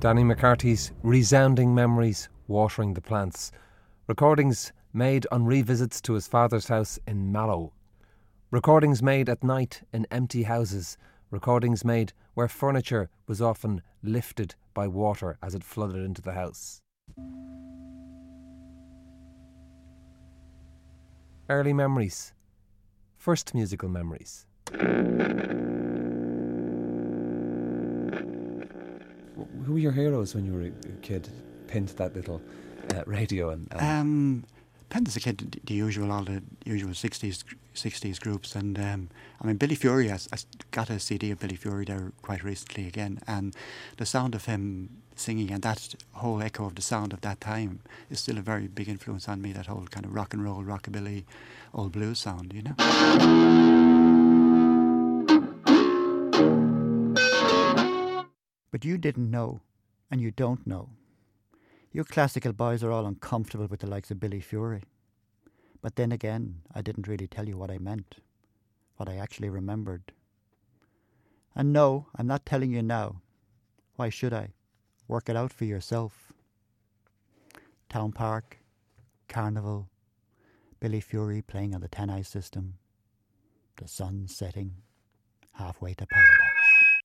Danny McCarthy's Resounding Memories, Watering the Plants. Recordings made on revisits to his father's house in Mallow. Recordings made at night in empty houses. Recordings made where furniture was often lifted by water as it flooded into the house. Early memories. First musical memories. Who were your heroes when you were a kid? Pinned to that little radio and. Pinned as a kid, all the usual 60s groups, and Billy Fury. I got a CD of Billy Fury there quite recently again, and the sound of him singing and that whole echo of the sound of that time is still a very big influence on me. That whole kind of rock and roll, rockabilly, old blues sound, you know. But you didn't know, and you don't know. You classical boys are all uncomfortable with the likes of Billy Fury. But then again, I didn't really tell you what I meant, what I actually remembered. And no, I'm not telling you now. Why should I? Work it out for yourself. Town Park, Carnival, Billy Fury playing on the Tenai system, the sun setting, halfway to paradise.